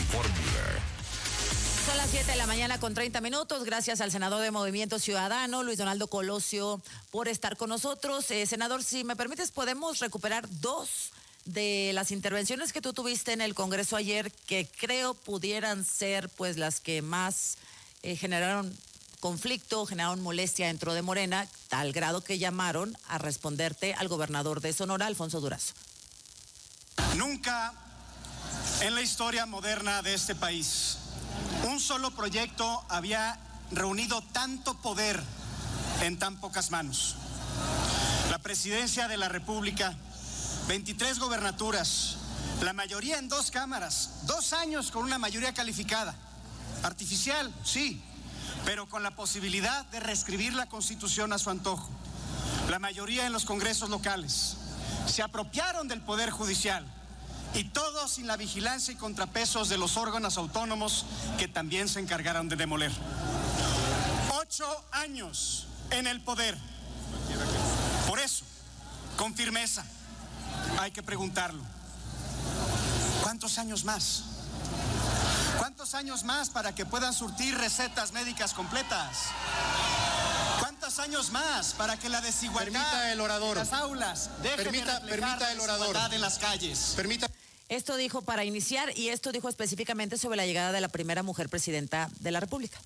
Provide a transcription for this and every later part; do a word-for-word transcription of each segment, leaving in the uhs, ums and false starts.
Fórmula. Son las siete de la mañana con treinta minutos. Gracias al senador de Movimiento Ciudadano, Luis Donaldo Colosio, por estar con nosotros. Eh, senador, si me permites, podemos recuperar dos de las intervenciones que tú tuviste en el Congreso ayer, que creo pudieran ser pues las que más eh, generaron conflicto, generaron molestia dentro de Morena, tal grado que llamaron a responderte al gobernador de Sonora, Alfonso Durazo. Nunca en la historia moderna de este país un solo proyecto había reunido tanto poder en tan pocas manos. La presidencia de la República, veintitrés gobernaturas, la mayoría en dos cámaras, dos años con una mayoría calificada, artificial, sí, pero con la posibilidad de reescribir la Constitución a su antojo. La mayoría en los congresos locales. Se apropiaron del Poder Judicial. Y todo sin la vigilancia y contrapesos de los órganos autónomos que también se encargaron de demoler. Ocho años en el poder. Por eso, con firmeza, hay que preguntarlo. ¿Cuántos años más? ¿Cuántos años más para que puedan surtir recetas médicas completas? ¿Cuántos años más para que la desigualdad permita el orador. en las aulas deje Permita, de reflejar permita el la orador. desigualdad en las calles? Permita. Esto dijo para iniciar y esto dijo específicamente sobre la llegada de la primera mujer presidenta de la República.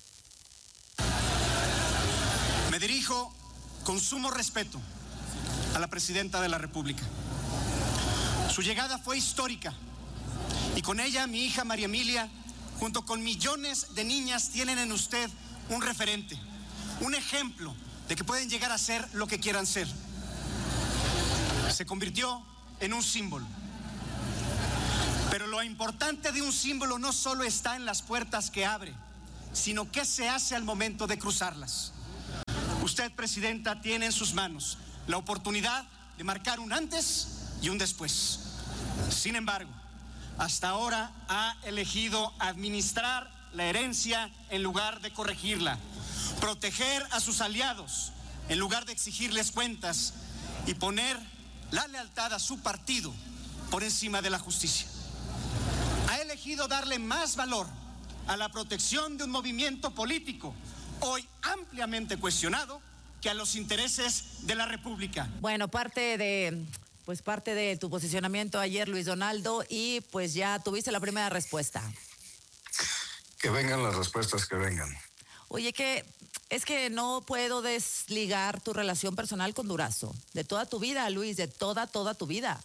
Me dirijo con sumo respeto a la presidenta de la República. Su llegada fue histórica y con ella mi hija María Emilia, junto con millones de niñas, tienen en usted un referente, un ejemplo de que pueden llegar a ser lo que quieran ser. Se convirtió en un símbolo. Pero lo importante de un símbolo no solo está en las puertas que abre, sino qué se hace al momento de cruzarlas. Usted, presidenta, tiene en sus manos la oportunidad de marcar un antes y un después. Sin embargo, hasta ahora ha elegido administrar la herencia en lugar de corregirla, proteger a sus aliados en lugar de exigirles cuentas y poner la lealtad a su partido por encima de la justicia. Ha elegido darle más valor a la protección de un movimiento político hoy ampliamente cuestionado que a los intereses de la República. Bueno, parte de, pues parte de tu posicionamiento ayer, Luis Donaldo, y pues ya tuviste la primera respuesta. Que vengan las respuestas que vengan. Oye, que es que no puedo desligar tu relación personal con Durazo, de toda tu vida, Luis, de toda, toda tu vida.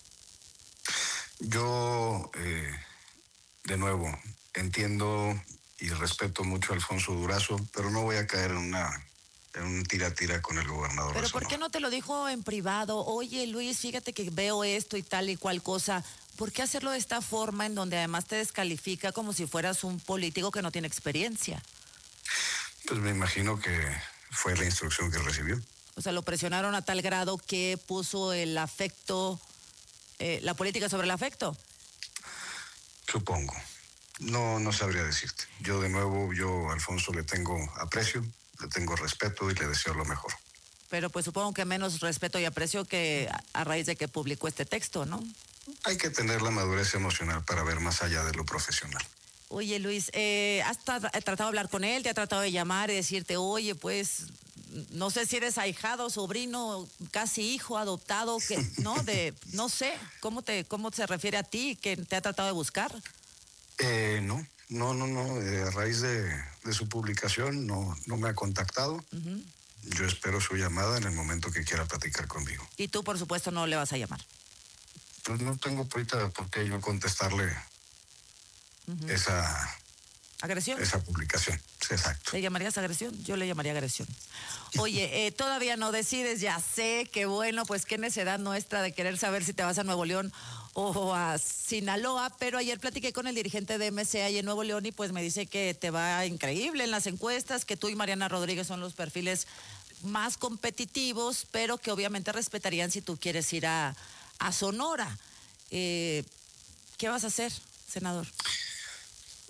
Yo, eh, de nuevo, entiendo y respeto mucho a Alfonso Durazo, pero no voy a caer en una en un tira-tira con el gobernador. ¿Pero por qué no te lo dijo en privado? Oye, Luis, fíjate que veo esto y tal y cual cosa. ¿Por qué hacerlo de esta forma en donde además te descalifica como si fueras un político que no tiene experiencia? Pues me imagino que fue la instrucción que recibió. O sea, lo presionaron a tal grado que puso el afecto, eh, la política sobre el afecto. Supongo. No, no sabría decirte. Yo de nuevo, yo a Alfonso le tengo aprecio, le tengo respeto y le deseo lo mejor. Pero pues supongo que menos respeto y aprecio que a raíz de que publicó este texto, ¿no? Hay que tener la madurez emocional para ver más allá de lo profesional. Oye, Luis, eh, ¿has tra- tratado de hablar con él? ¿Te ha tratado de llamar y decirte, oye, pues, no sé si eres ahijado, sobrino, casi hijo, adoptado, que, ¿no? De, no sé, ¿cómo te, cómo se refiere a ti, que te ha tratado de buscar? Eh, no, no, no, no. Eh, a raíz de, de su publicación no, no me ha contactado. Uh-huh. Yo espero su llamada en el momento que quiera platicar conmigo. Y tú, por supuesto, no le vas a llamar. Pues no tengo ahorita por qué yo contestarle uh-huh. esa agresión. Esa publicación, sí, exacto. ¿Le llamarías agresión? Yo le llamaría agresión. Oye, eh, todavía no decides, ya sé, que bueno, pues qué necedad nuestra de querer saber si te vas a Nuevo León o a Sinaloa, pero ayer platiqué con el dirigente de M C ahí en Nuevo León y pues me dice que te va increíble en las encuestas, que tú y Mariana Rodríguez son los perfiles más competitivos, pero que obviamente respetarían si tú quieres ir a, a Sonora. Eh, ¿Qué vas a hacer, senador?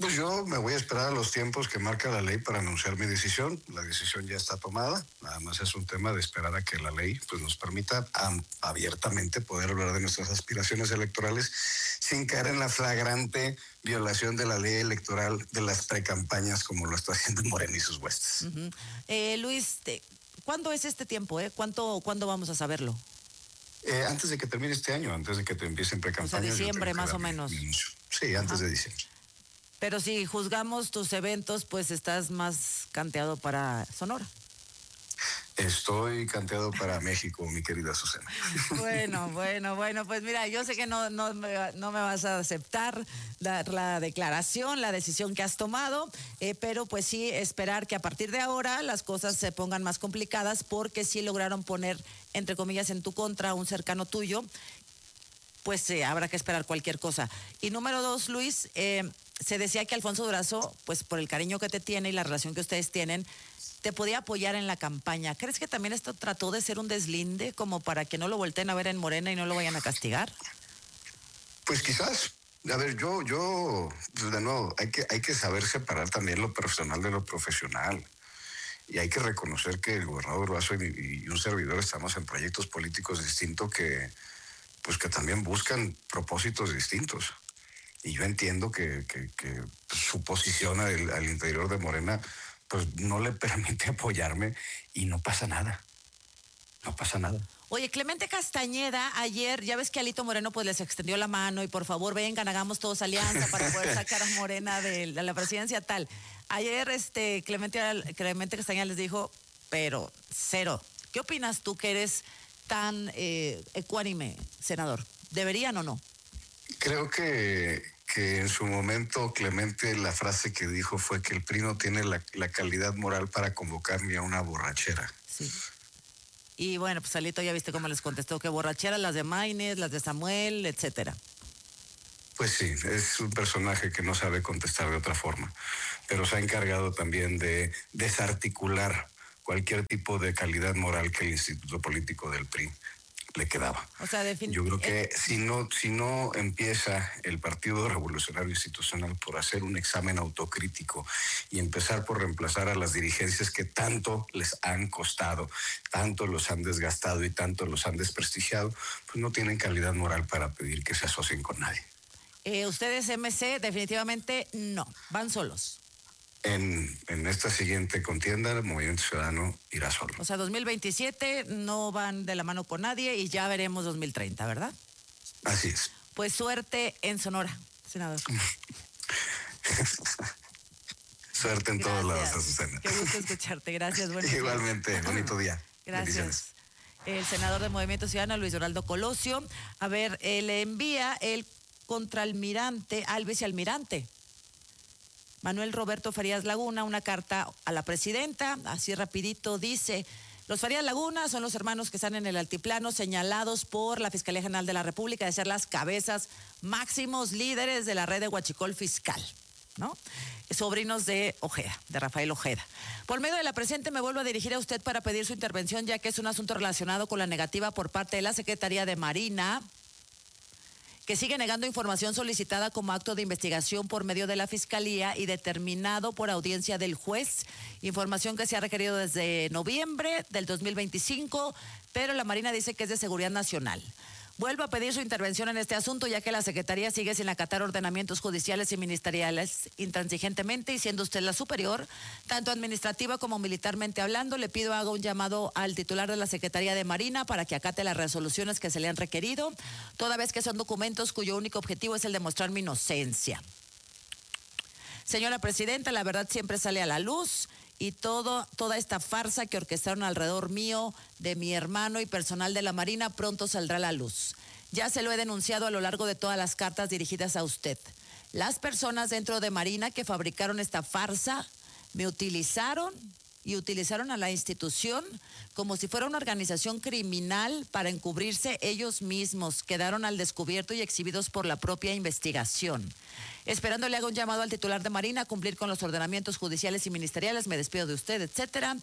Pues yo me voy a esperar a los tiempos que marca la ley para anunciar mi decisión. La decisión ya está tomada, nada más es un tema de esperar a que la ley pues, nos permita um, abiertamente poder hablar de nuestras aspiraciones electorales sin caer en la flagrante violación de la ley electoral de las precampañas como lo está haciendo Morena y sus huestes. Uh-huh. eh, Luis, te, ¿cuándo es este tiempo? Eh? ¿Cuánto, ¿Cuándo vamos a saberlo? Eh, antes de que termine este año, antes de que te empiecen precampañas. O sea, diciembre más o menos. Sí, antes Ajá. de diciembre. Pero si juzgamos tus eventos, pues estás más canteado para Sonora. Estoy canteado para México, mi querida Susana. Bueno, bueno, bueno, pues mira, yo sé que no, no, me, no me vas a aceptar la, la declaración, la decisión que has tomado, eh, pero pues sí esperar que a partir de ahora las cosas se pongan más complicadas porque sí lograron poner, entre comillas, en tu contra a un cercano tuyo, pues eh, habrá que esperar cualquier cosa. Y número dos, Luis, eh, se decía que Alfonso Durazo, pues por el cariño que te tiene y la relación que ustedes tienen, te podía apoyar en la campaña. ¿Crees que también esto trató de ser un deslinde como para que no lo volteen a ver en Morena y no lo vayan a castigar? Pues quizás. A ver, yo, yo, pues de nuevo, hay que, hay que saber separar también lo personal de lo profesional. Y hay que reconocer que el gobernador Durazo y, y un servidor estamos en proyectos políticos distintos que, pues que también buscan propósitos distintos. Y yo entiendo que, que, que su posición al, al interior de Morena pues no le permite apoyarme y no pasa nada. No pasa nada. Oye, Clemente Castañeda, ayer, ya ves que Alito Moreno pues les extendió la mano y por favor vengan, hagamos todos alianza para poder sacar a Morena de, de la presidencia tal. Ayer este Clemente, Clemente Castañeda les dijo, pero cero. ¿Qué opinas tú que eres tan eh, ecuánime, senador? ¿Deberían o no? Creo que, que en su momento Clemente la frase que dijo fue que el P R I no tiene la, la calidad moral para convocar ni a una borrachera. Sí. Y bueno, pues Alito ya viste cómo les contestó, que borracheras las de Maynez, las de Samuel, etcétera. Pues sí, es un personaje que no sabe contestar de otra forma, pero se ha encargado también de desarticular cualquier tipo de calidad moral que el Instituto Político del P R I le quedaba. O sea, definitivamente. Yo creo que si no, si no empieza el Partido Revolucionario Institucional por hacer un examen autocrítico y empezar por reemplazar a las dirigencias que tanto les han costado, tanto los han desgastado y tanto los han desprestigiado, pues no tienen calidad moral para pedir que se asocien con nadie. Eh, ustedes M C definitivamente no, van solos. En, en esta siguiente contienda, el Movimiento Ciudadano irá solo. O sea, dos mil veintisiete no van de la mano con nadie y ya veremos dos mil treinta, ¿verdad? Así es. Pues suerte en Sonora, senador. Suerte en Gracias. todos lados, Azucena. Qué gusto escucharte, gracias. Igualmente, bonito día. Gracias. El senador del Movimiento Ciudadano, Luis Donaldo Colosio. A ver, eh, le envía el contraalmirante, al vicealmirante Manuel Roberto Farías Laguna una carta a la presidenta, así rapidito dice: los Farías Laguna son los hermanos que están en el altiplano señalados por la Fiscalía General de la República de ser las cabezas máximos líderes de la red de huachicol fiscal, ¿no? Sobrinos de Ojeda, de Rafael Ojeda. Por medio de la presente me vuelvo a dirigir a usted para pedir su intervención, ya que es un asunto relacionado con la negativa por parte de la Secretaría de Marina, que sigue negando información solicitada como acto de investigación por medio de la Fiscalía y determinado por audiencia del juez, información que se ha requerido desde noviembre del dos mil veinticinco, pero la Marina dice que es de seguridad nacional. Vuelvo a pedir su intervención en este asunto, ya que la Secretaría sigue sin acatar ordenamientos judiciales y ministeriales intransigentemente, y siendo usted la superior, tanto administrativa como militarmente hablando, le pido haga un llamado al titular de la Secretaría de Marina para que acate las resoluciones que se le han requerido, toda vez que son documentos cuyo único objetivo es el demostrar mi inocencia. Señora Presidenta, la verdad siempre sale a la luz, y todo, toda esta farsa que orquestaron alrededor mío, de mi hermano y personal de la Marina pronto saldrá a la luz. Ya se lo he denunciado a lo largo de todas las cartas dirigidas a usted. Las personas dentro de Marina que fabricaron esta farsa me utilizaron y utilizaron a la institución como si fuera una organización criminal para encubrirse ellos mismos. Quedaron al descubierto y exhibidos por la propia investigación. Esperando le haga un llamado al titular de Marina a cumplir con los ordenamientos judiciales y ministeriales. Me despido de usted, etcétera.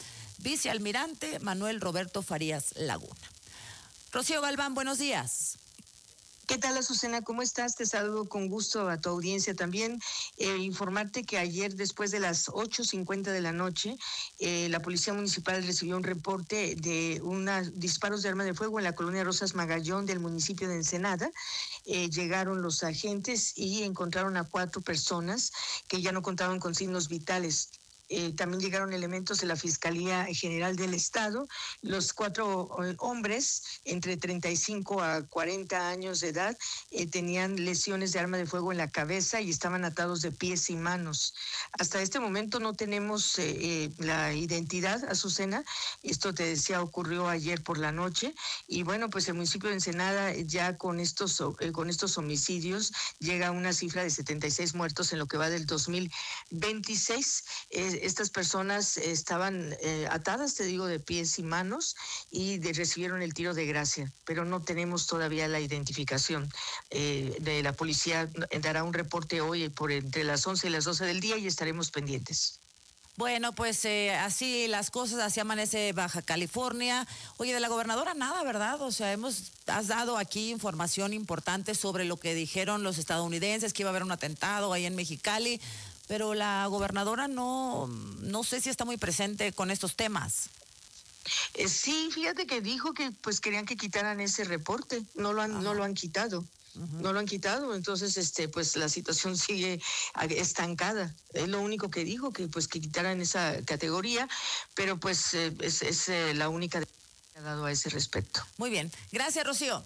Vicealmirante Manuel Roberto Farías Laguna. Rocío Galván, buenos días. ¿Qué tal, Azucena? ¿Cómo estás? Te saludo con gusto a tu audiencia también. Eh, informarte que ayer, después de las ocho cincuenta de la noche, eh, la Policía Municipal recibió un reporte de unos disparos de arma de fuego en la colonia Rosas Magallón del municipio de Ensenada. Eh, llegaron los agentes y encontraron a cuatro personas que ya no contaban con signos vitales. Eh, también llegaron elementos de la Fiscalía General del Estado. Los cuatro eh, hombres, entre treinta y cinco a cuarenta años de edad, eh, tenían lesiones de arma de fuego en la cabeza y estaban atados de pies y manos. Hasta este momento no tenemos eh, eh, la identidad, Azucena. Esto, te decía, ocurrió ayer por la noche. Y bueno, pues el municipio de Ensenada ya con estos, eh, con estos homicidios llega a una cifra de setenta y seis muertos en lo que va del dos mil veintiséis. Eh, Estas personas estaban eh, atadas, te digo, de pies y manos y de, recibieron el tiro de gracia, pero no tenemos todavía la identificación. Eh, de la policía dará un reporte hoy por entre las once y las doce del día y estaremos pendientes. Bueno, pues eh, así las cosas, así amanece Baja California. Oye, de la gobernadora nada, ¿verdad? O sea, hemos, has dado aquí información importante sobre lo que dijeron los estadounidenses, que iba a haber un atentado ahí en Mexicali, pero la gobernadora no, no sé si está muy presente con estos temas. Eh, sí, fíjate que dijo que pues querían que quitaran ese reporte, no lo han, no lo han quitado. Uh-huh. No lo han quitado, entonces este pues la situación sigue estancada. Es lo único que dijo, que pues que quitaran esa categoría, pero pues eh, es, es eh, la única que ha dado a ese respecto. Muy bien, gracias, Rocío.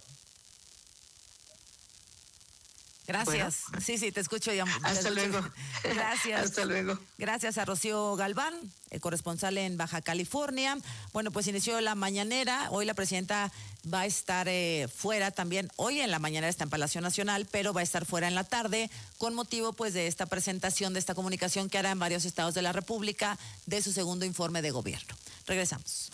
Gracias. Bueno. Sí, sí, te escucho ya. Hasta te luego. Escucho. Gracias. Hasta luego. Gracias a Rocío Galván, el corresponsal en Baja California. Bueno, pues inició la mañanera. Hoy la presidenta va a estar eh, fuera también. Hoy en la mañanera está en Palacio Nacional, pero va a estar fuera en la tarde con motivo pues de esta presentación, de esta comunicación que hará en varios estados de la República de su segundo informe de gobierno. Regresamos.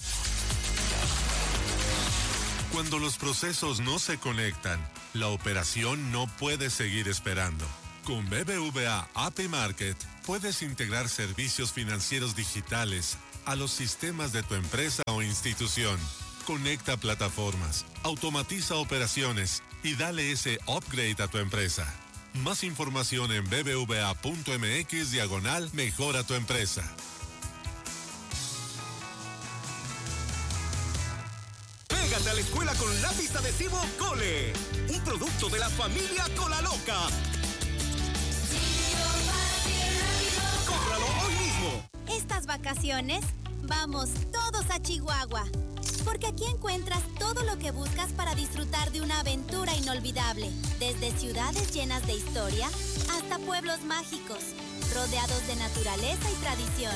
Cuando los procesos no se conectan, la operación no puede seguir esperando. Con B B V A A P I Market puedes integrar servicios financieros digitales a los sistemas de tu empresa o institución. Conecta plataformas, automatiza operaciones y dale ese upgrade a tu empresa. Más información en bbva.mx diagonal mejora tu empresa. Pégate a la escuela con lápiz adhesivo Cole, un producto de la familia Cola Loca. ¡Cómpralo hoy mismo! Estas vacaciones, vamos todos a Chihuahua, porque aquí encuentras todo lo que buscas para disfrutar de una aventura inolvidable, desde ciudades llenas de historia hasta pueblos mágicos, rodeados de naturaleza y tradición.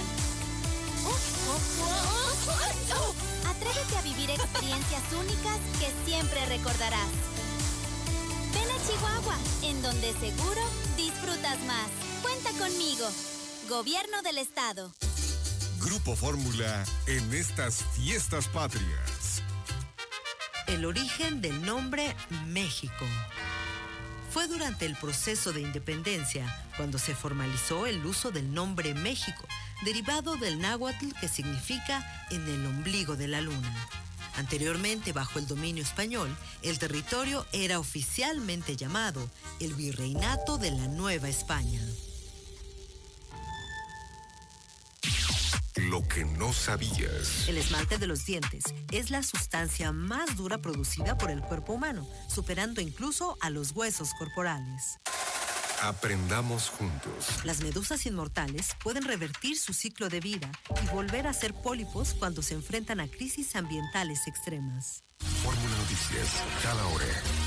Atrévete a vivir experiencias únicas que siempre recordarás. Ven a Chihuahua, en donde seguro disfrutas más. Cuenta conmigo. Gobierno del Estado. Grupo Fórmula en estas fiestas patrias. El origen del nombre México. Fue durante el proceso de independencia cuando se formalizó el uso del nombre México, derivado del náhuatl que significa en el ombligo de la luna. Anteriormente, bajo el dominio español, el territorio era oficialmente llamado el Virreinato de la Nueva España. Lo que no sabías. El esmalte de los dientes es la sustancia más dura producida por el cuerpo humano, superando incluso a los huesos corporales. Aprendamos juntos. Las medusas inmortales pueden revertir su ciclo de vida y volver a ser pólipos cuando se enfrentan a crisis ambientales extremas. Fórmula Noticias, cada hora.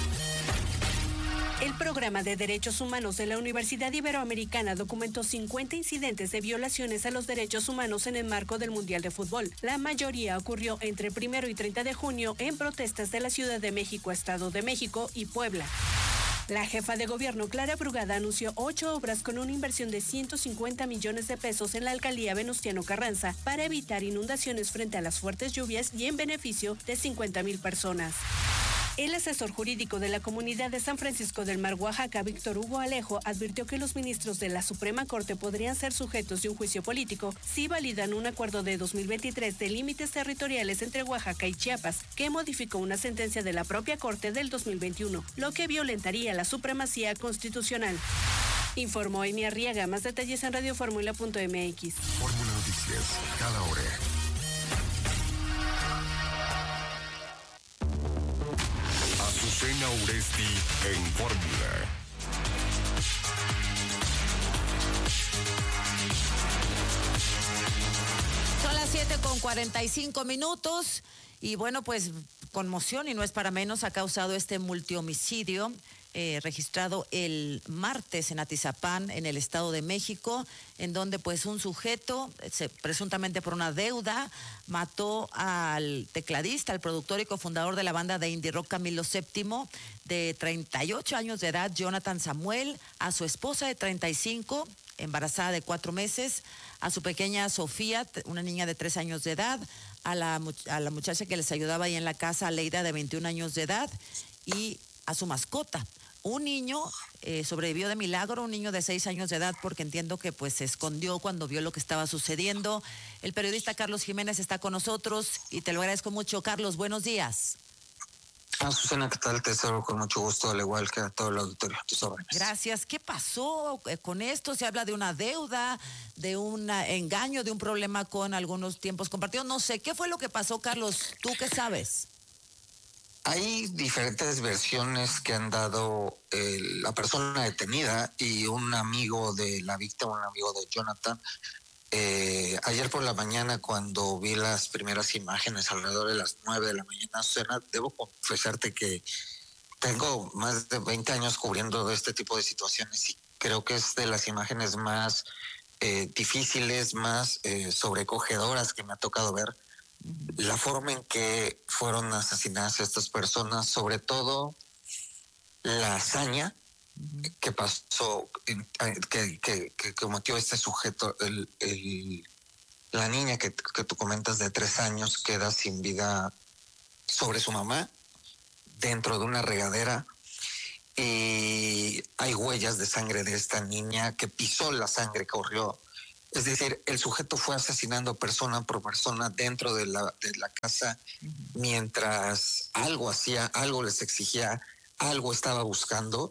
El Programa de Derechos Humanos de la Universidad Iberoamericana documentó cincuenta incidentes de violaciones a los derechos humanos en el marco del Mundial de Fútbol. La mayoría ocurrió entre el primero y treinta de junio en protestas de la Ciudad de México, Estado de México y Puebla. La jefa de gobierno, Clara Brugada, anunció ocho obras con una inversión de ciento cincuenta millones de pesos en la alcaldía Venustiano Carranza para evitar inundaciones frente a las fuertes lluvias y en beneficio de cincuenta mil personas. El asesor jurídico de la comunidad de San Francisco del Mar, Oaxaca, Víctor Hugo Alejo, advirtió que los ministros de la Suprema Corte podrían ser sujetos de un juicio político si validan un acuerdo de dos mil veintitrés de límites territoriales entre Oaxaca y Chiapas, que modificó una sentencia de la propia Corte del dos mil veintiuno, lo que violentaría la supremacía constitucional. Informó Amy Arriaga. Más detalles en radio fórmula punto m x. Fórmula Noticias, cada hora. Azucena Uresti en Fórmula. Son las siete con cuarenta y cinco minutos y bueno, pues conmoción y no es para menos ha causado este multihomicidio eh, registrado el martes en Atizapán, en el Estado de México, en donde pues un sujeto, se, presuntamente por una deuda, mató al tecladista, al productor y cofundador de la banda de indie rock Camilo séptimo, de treinta y ocho años de edad, Jonathan Samuel, a su esposa de treinta y cinco, embarazada de cuatro meses, a su pequeña Sofía, una niña de tres años de edad, a la, a la muchacha que les ayudaba ahí en la casa, Leida, de veintiún años de edad, y a su mascota. Un niño eh, sobrevivió de milagro, un niño de seis años de edad, porque entiendo que pues se escondió cuando vio lo que estaba sucediendo. El periodista Carlos Jiménez está con nosotros y te lo agradezco mucho. Carlos, buenos días. Azucena, ¿qué tal? Te saludo con mucho gusto, al igual que a todo el auditorio. Tus órdenes. Gracias. ¿Qué pasó con esto? Se habla de una deuda, de un engaño, de un problema con algunos tiempos compartidos. No sé, ¿qué fue lo que pasó, Carlos? ¿Tú qué sabes? Hay diferentes versiones que han dado eh, la persona detenida y un amigo de la víctima, un amigo de Jonathan. Eh, ayer por la mañana, cuando vi las primeras imágenes alrededor de las nueve de la mañana, Susana, debo confesarte que tengo más de veinte años cubriendo este tipo de situaciones y creo que es de las imágenes más eh, difíciles, más eh, sobrecogedoras que me ha tocado ver. La forma en que fueron asesinadas estas personas, sobre todo la hazaña que pasó, que, que, que cometió este sujeto, el, el, la niña que, que tú comentas de tres años queda sin vida sobre su mamá dentro de una regadera y hay huellas de sangre de esta niña que pisó la sangre que corrió. Es decir, el sujeto fue asesinando persona por persona dentro de la, de la casa mientras algo hacía, algo les exigía, algo estaba buscando.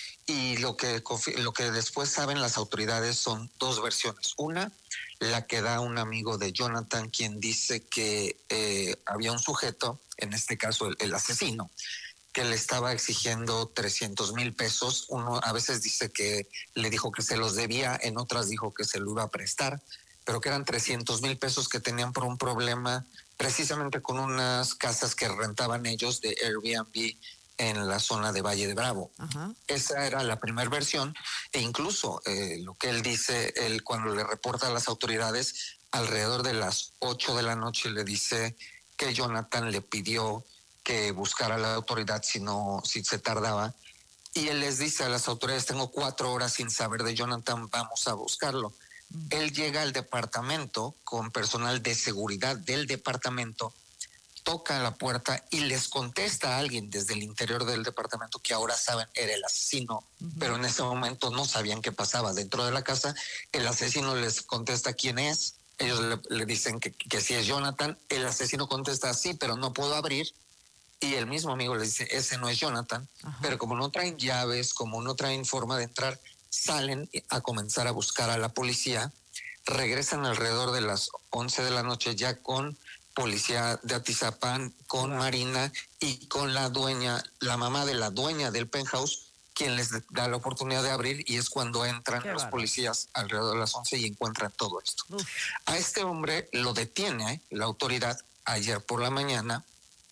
Y lo que, lo que después saben las autoridades son dos versiones. Una, la que da un amigo de Jonathan, quien dice que eh, había un sujeto, en este caso el, el asesino, que le estaba exigiendo trescientos mil pesos. Uno a veces dice que le dijo que se los debía, en otras dijo que se lo iba a prestar, pero que eran trescientos mil pesos que tenían por un problema precisamente con unas casas que rentaban ellos de Airbnb en la zona de Valle de Bravo. Ajá. Esa era la primera versión e incluso eh, lo que él dice, él cuando le reporta a las autoridades, alrededor de las ocho de la noche le dice que Jonathan le pidió que buscara a la autoridad si no, si se tardaba. Y él les dice a las autoridades, tengo cuatro horas sin saber de Jonathan, vamos a buscarlo. Mm. Él llega al departamento con personal de seguridad del departamento, toca la puerta y les contesta a alguien desde el interior del departamento que ahora saben era el asesino, uh-huh. pero en ese momento no sabían qué pasaba dentro de la casa. El asesino les contesta quién es, ellos le, le dicen que, que sí es Jonathan, el asesino contesta sí, pero no puedo abrir. Y el mismo amigo le dice, ese no es Jonathan, ajá. pero como no traen llaves, como no traen forma de entrar, salen a comenzar a buscar a la policía, regresan alrededor de las once de la noche ya con policía de Atizapán, con ajá. Marina y con la dueña, la mamá de la dueña del penthouse, quien les da la oportunidad de abrir y es cuando entran Qué los barro. policías alrededor de las once y encuentran todo esto. Uf. A este hombre lo detiene la autoridad ayer por la mañana.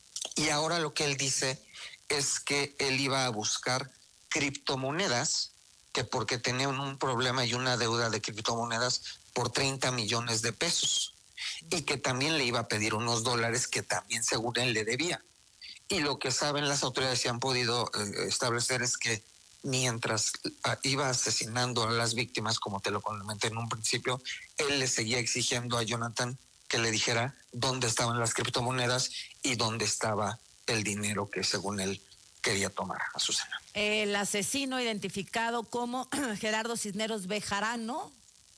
Y ahora lo que él dice es que él iba a buscar criptomonedas, que porque tenían un problema y una deuda de criptomonedas por treinta millones de pesos. Y que también le iba a pedir unos dólares que también según él le debía. Y lo que saben las autoridades y han podido eh, establecer es que mientras uh, iba asesinando a las víctimas, como te lo comenté en un principio, él le seguía exigiendo a Jonathan que le dijera dónde estaban las criptomonedas y dónde estaba el dinero que según él quería tomar, Azucena. El asesino identificado como Gerardo Cisneros Bejarano.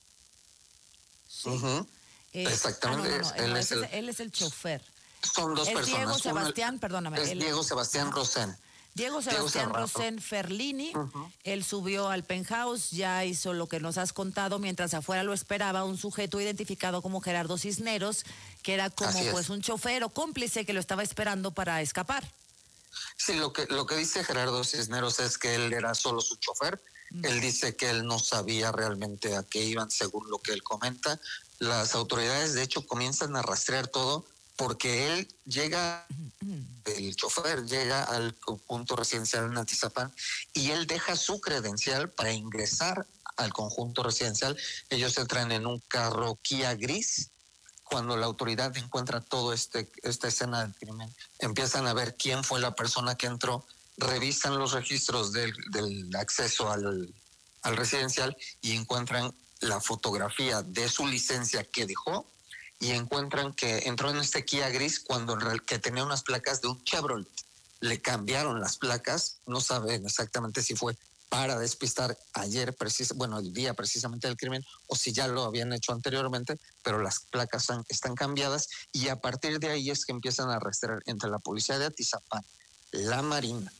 Sí. Uh-huh. eh, Exactamente. Ah, no, no, no, él, no, es el, él es el chofer. Son dos es personas. Diego Sebastián, Uno, perdóname. Es él, Diego Sebastián Rosén. Diego Sebastián Rosén Ferlini, uh-huh. Él subió al penthouse, ya hizo lo que nos has contado, mientras afuera lo esperaba un sujeto identificado como Gerardo Cisneros, que era como pues un chofer o cómplice que lo estaba esperando para escapar. Sí, lo que, lo que dice Gerardo Cisneros es que él era solo su chofer. Uh-huh. Él dice que él no sabía realmente a qué iban, según lo que él comenta. Las autoridades, de hecho, comienzan a rastrear todo porque él llega, el chofer llega al conjunto residencial en Atizapán y él deja su credencial para ingresar al conjunto residencial. Ellos entran en un carro Kia gris. Cuando la autoridad encuentra todo este esta escena del crimen, empiezan a ver quién fue la persona que entró, revisan los registros del, del acceso al, al residencial y encuentran la fotografía de su licencia que dejó y encuentran que entró en este Kia gris cuando en real, que tenía unas placas de un Chevrolet. Le cambiaron las placas, no saben exactamente si fue para despistar ayer, precis, bueno, el día precisamente del crimen, o si ya lo habían hecho anteriormente, pero las placas están, están cambiadas y a partir de ahí es que empiezan a rastrear entre la policía de Atizapán, la Marina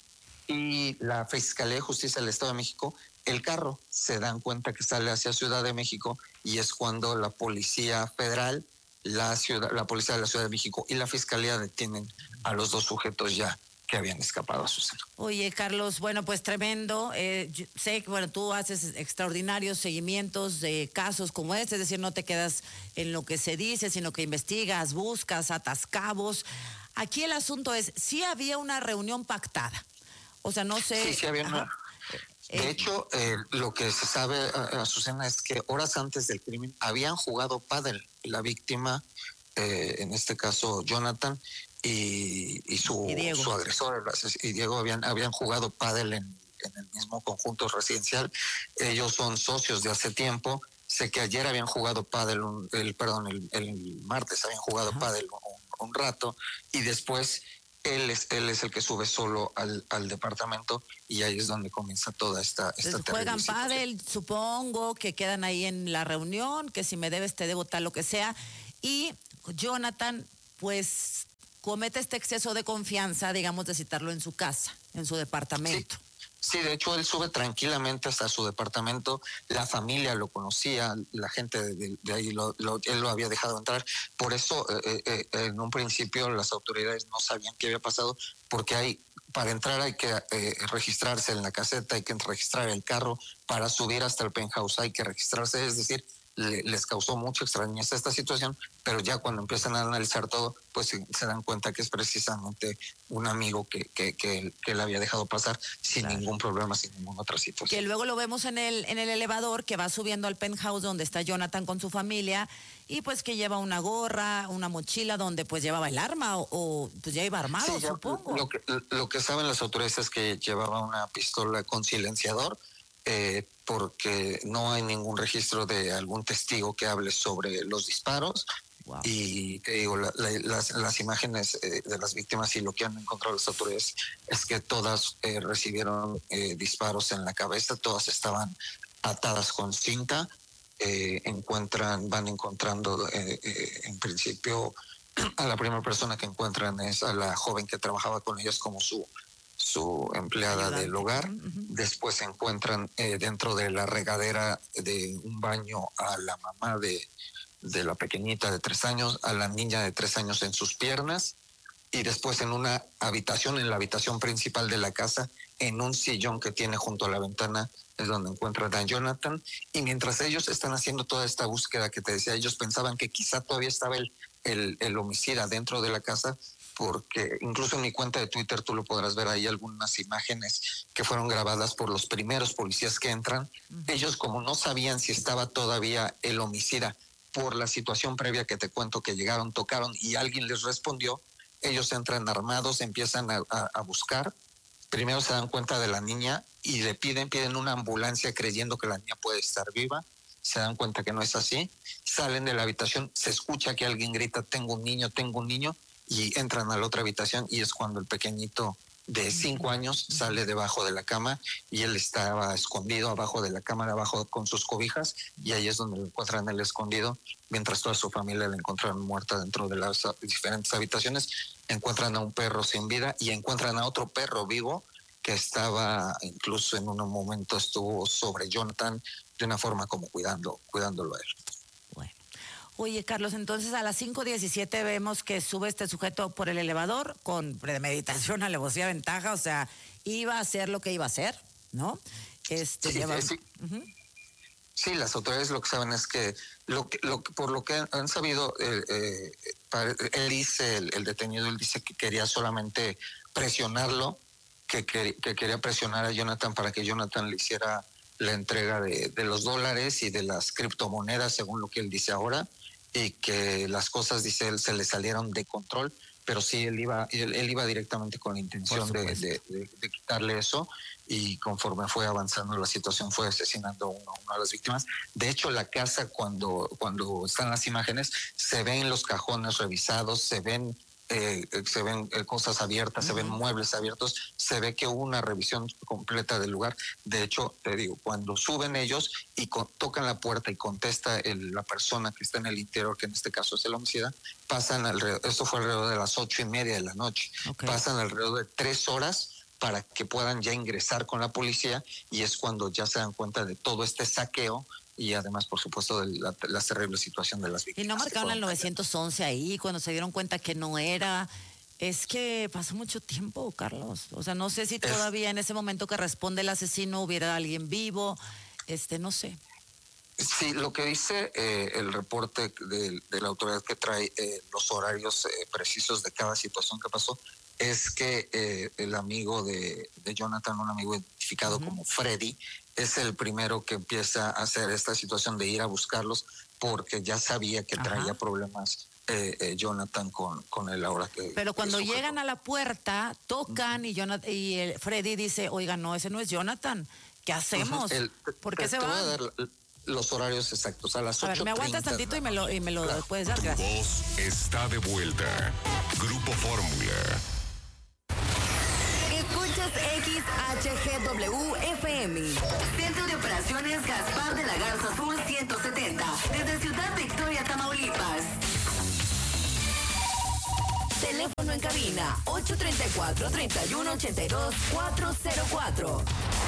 y la Fiscalía de Justicia del Estado de México. El carro se dan cuenta que sale hacia Ciudad de México y es cuando la Policía Federal, la, ciudad, la Policía de la Ciudad de México y la Fiscalía detienen a los dos sujetos ya que habían escapado a Azucena. Oye, Carlos, bueno, pues tremendo. Eh, sé que, bueno, tú haces extraordinarios seguimientos de casos como este, es decir, no te quedas en lo que se dice, sino que investigas, buscas, atas cabos. Aquí el asunto es, sí había una reunión pactada. O sea, no sé... Sí, sí había una... De eh, hecho, eh, lo que se sabe, Azucena, es que horas antes del crimen habían jugado pádel. La víctima, eh, en este caso Jonathan, y, y, su, y su agresor y Diego habían, habían jugado pádel en, en el mismo conjunto residencial. Ellos son socios de hace tiempo. Sé que ayer habían jugado pádel, un, el, perdón, el, el martes habían jugado pádel un, un rato y después él es, él es el que sube solo al, al departamento y ahí es donde comienza toda esta, esta Entonces, juegan pádel, supongo que quedan ahí en la reunión, que si me debes te debo tal, lo que sea. Y Jonathan, pues... comete este exceso de confianza, digamos, de citarlo en su casa, en su departamento. Sí, sí, de hecho él sube tranquilamente hasta su departamento, la familia lo conocía, la gente de, de ahí lo, lo, él lo había dejado entrar, por eso eh, eh, en un principio las autoridades no sabían qué había pasado, porque hay, para entrar hay que eh, registrarse en la caseta, hay que registrar el carro, para subir hasta el penthouse hay que registrarse, es decir, les causó mucha extrañeza esta situación, pero ya cuando empiezan a analizar todo, pues se, se dan cuenta que es precisamente un amigo que, que, que, que le había dejado pasar sin claro. ningún problema, sin ninguna otra situación. Que luego lo vemos en el, en el elevador que va subiendo al penthouse donde está Jonathan con su familia y pues que lleva una gorra, una mochila donde pues llevaba el arma o, o pues ya iba armado, sí, ya, supongo. Lo que, lo que saben las autoridades es que llevaba una pistola con silenciador, Eh, porque no hay ningún registro de algún testigo que hable sobre los disparos. Wow. Y te digo, la, la, las, las imágenes eh, de las víctimas y lo que han encontrado las autoridades es que todas eh, recibieron eh, disparos en la cabeza, todas estaban atadas con cinta, eh, encuentran, van encontrando eh, eh, en principio a la primera persona que encuentran es a la joven que trabajaba con ellos como su su empleada Ayudante. del hogar. Uh-huh. Después se encuentran eh, dentro de la regadera de un baño a la mamá de, de la pequeñita de tres años, a la niña de tres años en sus piernas, y después en una habitación, en la habitación principal de la casa, en un sillón que tiene junto a la ventana, es donde encuentran a Jonathan, y mientras ellos están haciendo toda esta búsqueda que te decía, ellos pensaban que quizá todavía estaba el, el, el homicida dentro de la casa, porque incluso en mi cuenta de Twitter tú lo podrás ver ahí algunas imágenes que fueron grabadas por los primeros policías que entran. Uh-huh. Ellos, como no sabían si estaba todavía el homicida por la situación previa que te cuento, que llegaron, tocaron y alguien les respondió, ellos entran armados, empiezan a, a, a buscar. Primero se dan cuenta de la niña y le piden, piden una ambulancia creyendo que la niña puede estar viva. Se dan cuenta que no es así. Salen de la habitación, se escucha que alguien grita, tengo un niño, tengo un niño. y entran a la otra habitación y es cuando el pequeñito de cinco años sale debajo de la cama y él estaba escondido abajo de la cámara, abajo con sus cobijas, y ahí es donde lo encuentran él escondido, mientras toda su familia la encuentran muerta dentro de las diferentes habitaciones. Encuentran a un perro sin vida y encuentran a otro perro vivo que estaba, incluso en un momento estuvo sobre Jonathan de una forma como cuidando, cuidándolo a él. Bueno. Oye, Carlos, entonces a las cinco diecisiete vemos que sube este sujeto por el elevador con premeditación, alevosía, ventaja, o sea, iba a hacer lo que iba a hacer, ¿no? Este, sí, lleva... sí. Uh-huh. Sí, las autoridades lo que saben es que, lo que, lo que por lo que han sabido, eh, eh, él dice, el, el detenido, él dice que quería solamente presionarlo, que, que, que quería presionar a Jonathan para que Jonathan le hiciera la entrega de, de los dólares y de las criptomonedas, según lo que él dice ahora, y que las cosas, dice él, se le salieron de control, pero sí, él iba, él, él iba directamente con la intención de, de, de, de quitarle eso, y conforme fue avanzando la situación fue asesinando a uno, una de las víctimas. De hecho, la casa, cuando, cuando están las imágenes, se ven los cajones revisados, se ven Eh, se ven eh, cosas abiertas, uh-huh. se ven muebles abiertos, se ve que hubo una revisión completa del lugar. De hecho, te digo, cuando suben ellos y con, tocan la puerta y contesta el, la persona que está en el interior, que en este caso es el homicida, pasan alrededor, esto fue alrededor de las ocho y media de la noche, okay. pasan alrededor de tres horas para que puedan ya ingresar con la policía, y es cuando ya se dan cuenta de todo este saqueo y además, por supuesto, de la, la terrible situación de las víctimas. Y no marcaron el nueve once ahí cuando se dieron cuenta que no era. Es que pasó mucho tiempo, Carlos. O sea, no sé si todavía en ese momento que responde el asesino hubiera alguien vivo. Este, no sé. Sí, lo que dice eh, el reporte de, de la autoridad que trae eh, los horarios eh, precisos de cada situación que pasó, es que eh, el amigo de, de Jonathan, un amigo identificado uh-huh. como Freddy, es el primero que empieza a hacer esta situación de ir a buscarlos, porque ya sabía que traía Ajá. problemas eh, eh, Jonathan con, con él ahora que... Pero cuando que llegan a la puerta, tocan uh-huh. y, Jonathan, y el Freddy dice, oiga, no, ese no es Jonathan, ¿qué hacemos? Uh-huh. el, ¿Por qué te, se te va? voy a dar los horarios exactos, a las ocho. A ver, me aguantas tantito y me lo, y me lo claro. puedes dar, gracias. Tu voz está de vuelta. Grupo Fórmula. Escuchas X H G W F M. Centro de Operaciones Gaspar de la Garza Sur ciento setenta. Desde Ciudad Victoria, Tamaulipas. Teléfono en cabina ocho tres cuatro, tres uno ocho dos, cuatro cero cuatro.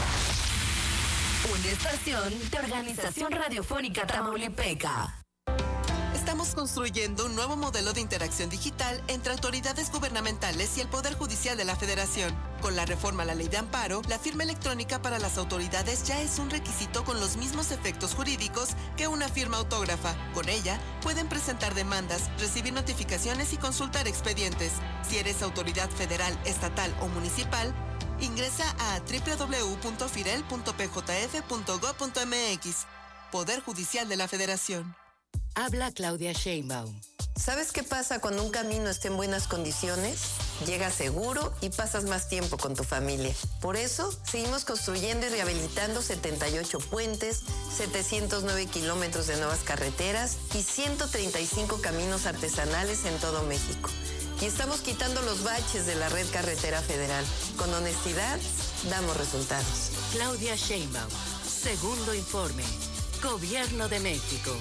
Una estación de Organización Radiofónica Tamaulipeca. Estamos construyendo un nuevo modelo de interacción digital entre autoridades gubernamentales y el Poder Judicial de la Federación. Con la reforma a la Ley de Amparo, la firma electrónica para las autoridades ya es un requisito con los mismos efectos jurídicos que una firma autógrafa. Con ella, pueden presentar demandas, recibir notificaciones y consultar expedientes. Si eres autoridad federal, estatal o municipal, ingresa a doble u doble u doble u punto firel punto p j f punto gob punto m x. Poder Judicial de la Federación. Habla Claudia Sheinbaum. ¿Sabes qué pasa cuando un camino está en buenas condiciones? Llegas seguro y pasas más tiempo con tu familia. Por eso, seguimos construyendo y rehabilitando setenta y ocho puentes, setecientos nueve kilómetros de nuevas carreteras y ciento treinta y cinco caminos artesanales en todo México. Y estamos quitando los baches de la red carretera federal. Con honestidad, damos resultados. Claudia Sheinbaum. Segundo informe. Gobierno de México.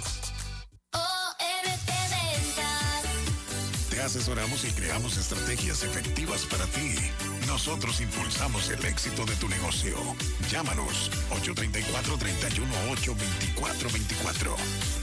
Te asesoramos y creamos estrategias efectivas para ti. Nosotros impulsamos el éxito de tu negocio. Llámanos ocho tres cuatro, tres uno ocho, dos cuatro dos cuatro.